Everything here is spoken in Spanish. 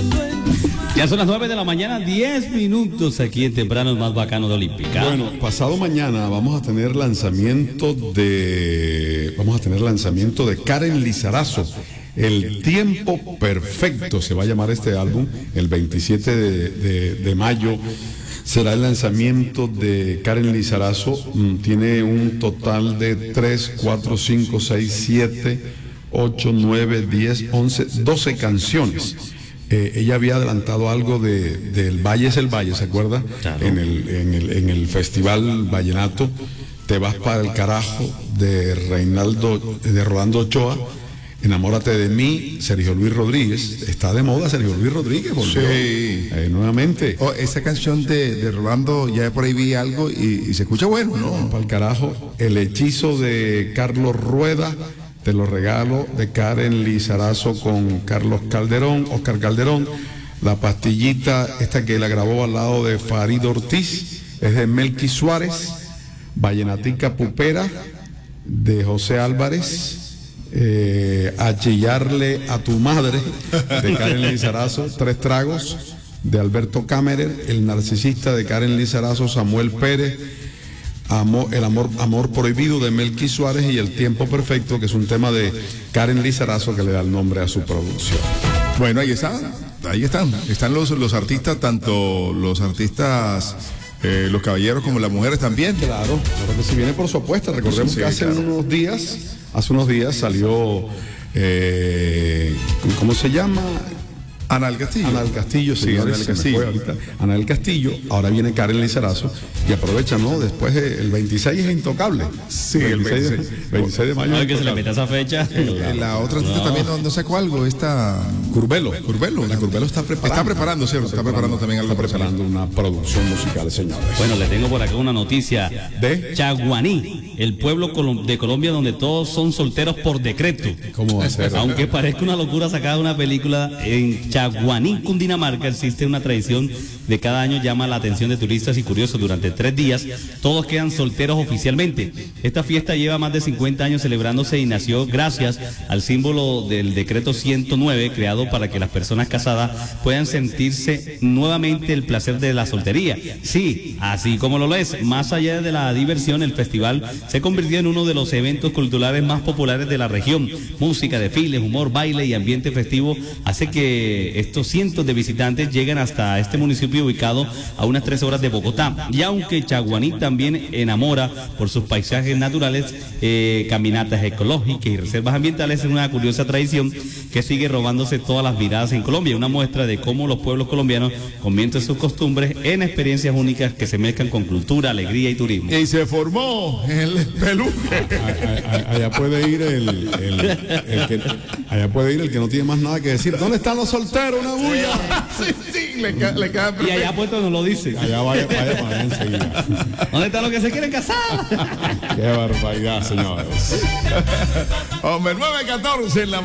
Ya son las 9 de la mañana, 10 minutos aquí en Temprano, el más bacano de Olímpica. Bueno, pasado mañana vamos a tener lanzamiento de Karen Lizarazo. El tiempo perfecto se va a llamar este álbum. El 27 de mayo será el lanzamiento de Karen Lizarazo. Tiene un total de 3, 4, 5, 6, 7, 8, 9, 10, 11, 12 canciones. Ella había adelantado algo del Valle es el Valle, ¿se acuerda? Claro. En el Festival Vallenato, Te vas para el carajo, de Rolando Ochoa. Enamórate de mí, Sergio Luis Rodríguez. Está de moda Sergio Luis Rodríguez, volvió. Sí. Nuevamente. Oh, esa canción de Rolando, ya por ahí vi algo y se escucha bueno, ¿no? Para el carajo. El hechizo de Carlos Rueda, te lo regalo, de Karen Lizarazo con Oscar Calderón. La pastillita, esta que la grabó al lado de Farid Ortiz, es de Melqui Suárez. Vallenatica Pupera, de José Álvarez. A chillarle a tu madre, de Karen Lizarazo. Tres tragos, de Alberto Camerer. El narcisista, de Karen Lizarazo. Samuel Pérez. El amor prohibido, de Melqui Suárez. Y El tiempo perfecto, que es un tema de Karen Lizarazo, que le da el nombre a su producción. Bueno, ahí están los artistas, tanto los artistas, los caballeros como las mujeres también. Claro que si viene por su apuesta. Recordemos que hace unos días salió, ¿cómo se llama? Ana del Castillo. Ana del Castillo, sí, Ana del Castillo. Ana del Castillo, ahora viene Karen Lizarazo y aprovecha, ¿no? Después el 26 es Intocable. Sí, el 26 de mayo. A ver que se le meta esa fecha. La otra artista también no sacó algo, esta Curbelo. La Curbelo está preparando, ¿cierto? Está preparando también algo. Está preparando una producción musical, señores. Bueno, le tengo por acá una noticia de Chaguaní, el pueblo de Colombia donde todos son solteros por decreto. ¿Cómo va a ser? Aunque parezca una locura sacada de una película, en Chaguaní, Cundinamarca, existe una tradición de cada año, llama la atención de turistas y curiosos. Durante 3 días, todos quedan solteros oficialmente. Esta fiesta lleva más de 50 años celebrándose y nació gracias al símbolo del decreto 109, creado para que las personas casadas puedan sentirse nuevamente el placer de la soltería. Sí, así como lo es, más allá de la diversión, el festival se convirtió en uno de los eventos culturales más populares de la región. Música, desfiles, humor, baile y ambiente festivo hace que estos cientos de visitantes lleguen hasta este municipio ubicado a unas 3 horas de Bogotá. Y aunque Chaguaní también enamora por sus paisajes naturales, caminatas ecológicas y reservas ambientales, es una curiosa tradición que sigue robándose todas las miradas en Colombia. Una muestra de cómo los pueblos colombianos convierten sus costumbres en experiencias únicas que se mezclan con cultura, alegría y turismo. Y se formó el peluque. Allá puede ir el que no tiene más nada que decir. ¿Dónde están los solteros? Una bulla. Sí, le cae. Y allá puesto nos lo dice. Allá vaya para allá enseguida. ¿Dónde están los que se quieren casar? Qué barbaridad, señores. Hombre, 9:14 en la